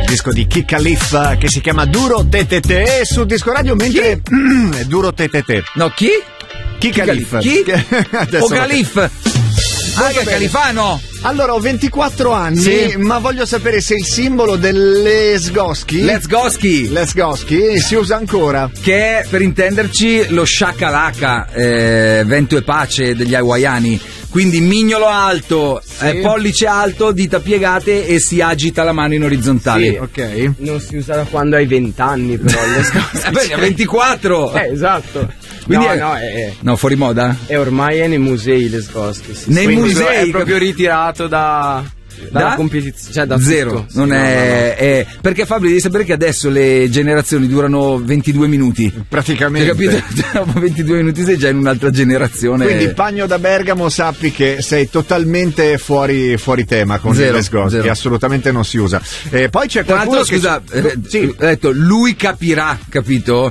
disco di Chi Khalifa che si chiama Duro Tetete su Disco Radio, mentre Duro Tetete. No, chi? Chi Khalifa. Chi? O Khalif. Anche Califano. Allora, ho 24 anni, sì, ma voglio sapere se il simbolo dell'Esgoski si usa ancora. Che è, per intenderci, lo shakalaka, vento e pace degli hawaiani. Quindi mignolo alto, sì, pollice alto, dita piegate e si agita la mano in orizzontale. Sì, ok. Non si usa da quando hai 20 anni, però l'Esgoski. Beh, ha 24! Esatto. Quindi no, fuori moda? E ormai è nei musei l'Esgoski. Sì. Nei musei? È proprio ritirato dalla competizione, cioè da zero, tutto. non sì, è perché Fabio devi sapere che adesso le generazioni durano 22 minuti praticamente, capito? Dopo 22 minuti sei già in un'altra generazione. Quindi Pagno da Bergamo, sappi che sei totalmente fuori tema con l'Esgoski, che assolutamente non si usa. Poi c'è qualcuno che scusa, sì, ha detto lui capirà, capito?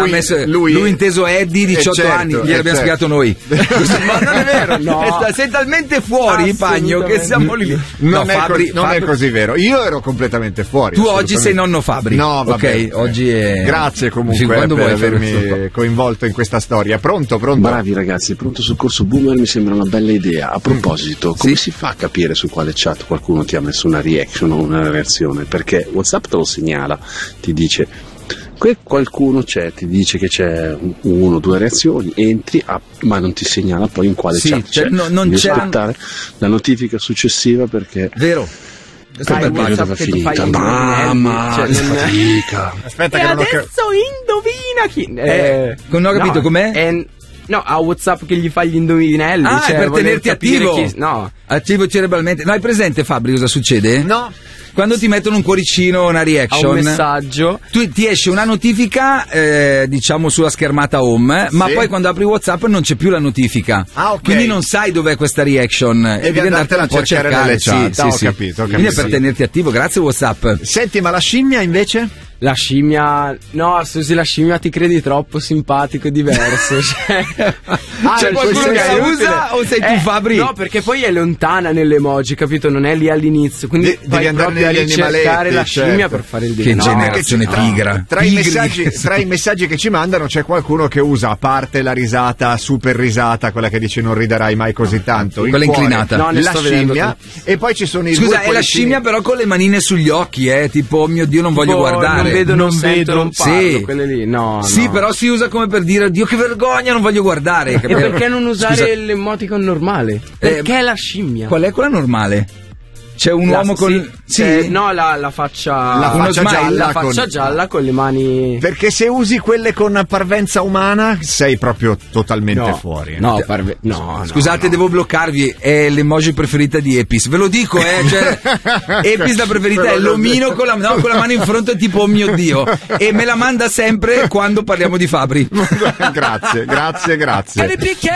Lui inteso Eddie, 18 anni, gliel'abbiamo spiegato noi. Ma non è vero, no. Sei talmente fuori, Pagno, che siamo lì. Non è così vero. Io ero completamente fuori. Tu oggi sei nonno Fabri. No, vabbè. Ok, oggi è. Grazie comunque per avermi coinvolto in questa storia. Pronto? Bravi ragazzi, pronto soccorso boomer, mi sembra una bella idea. A proposito, come si fa a capire su quale chat qualcuno ti ha messo una reaction o una reazione? Perché WhatsApp te lo segnala, ti dice qualcuno ti dice che c'è 1 o 2 reazioni, entri, ma non ti segnala poi in quale chat c'è. Non devi c'è aspettare la notifica successiva perché vero. È finita, mamma, fatica. Aspetta, e che adesso indovina chi. Non ho capito com'è? No, ha WhatsApp che gli fa gli indovinelli. Cioè, per tenerti attivo. No. Attivo cerebralmente. No, hai presente, Fabri, cosa succede? No. Quando ti mettono un cuoricino, una reaction, a un messaggio, ti esce una notifica, diciamo sulla schermata home, ma poi quando apri WhatsApp non c'è più la notifica. Ah, ok. Quindi non sai dov'è questa reaction. Devi andartela a cercare nelle chat. Sì, ho sì. capito. Quindi è per tenerti attivo. Grazie WhatsApp. Senti, ma la scimmia invece? La scimmia, no, se usi la scimmia ti credi troppo simpatico e diverso. C'è qualcuno che la usa o sei tu, Fabri? No, perché poi è lontana nell'emoji, capito? Non è lì all'inizio. Quindi devi andare proprio a ricercare la scimmia per fare il Che generazione pigra. Tra i messaggi che ci mandano c'è qualcuno che usa, a parte la risata, super risata, quella che dice non riderai mai così tanto, quella inclinata, no, la scimmia, e poi ci sono i Scusa, è la scimmia però con le manine sugli occhi, tipo oh mio Dio, non voglio guardare. Non vedo, non parlo, quelle lì. No, sì, però si usa come per dire Dio che vergogna, non voglio guardare. E perché non usare l'emoticon normale? Perché la scimmia? Qual è quella normale? C'è un uomo con no, la faccia gialla con le mani. Perché se usi quelle con parvenza umana sei proprio totalmente fuori. No, scusate, devo bloccarvi. È l'emoji preferita di Epis. Ve lo dico, cioè, Epis la preferita è l'omino con la mano in fronte, tipo oh mio Dio. E me la manda sempre quando parliamo di Fabri. Grazie.